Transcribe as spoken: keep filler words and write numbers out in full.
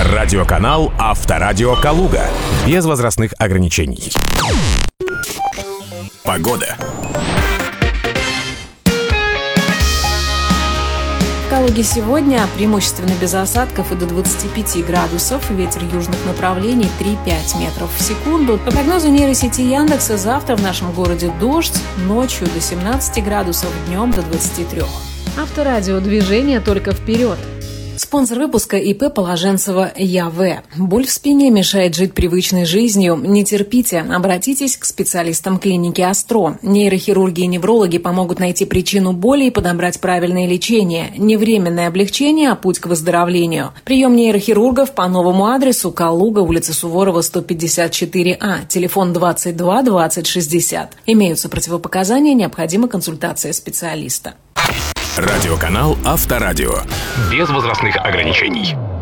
Радиоканал Авторадио Калуга. Без возрастных ограничений. Погода. В Калуге сегодня преимущественно без осадков и до двадцати пяти градусов. Ветер южных направлений три-пять метров в секунду. По прогнозу нейросети Яндекса, завтра в нашем городе дождь, ночью до семнадцати градусов, днем до двадцати трёх. Авторадио, движение только вперед. Спонсор выпуска ИП Положенцева ЯВ. Боль в спине мешает жить привычной жизнью. Не терпите, обратитесь к специалистам клиники Астро. Нейрохирурги и неврологи помогут найти причину боли и подобрать правильное лечение. Не временное облегчение, а путь к выздоровлению. Прием нейрохирургов по новому адресу: Калуга, улица Суворова, сто пятьдесят четыре А, телефон двадцать два двадцать шестьдесят. Имеются противопоказания, необходима консультация специалиста. Радиоканал Авторадио. Без возрастных ограничений.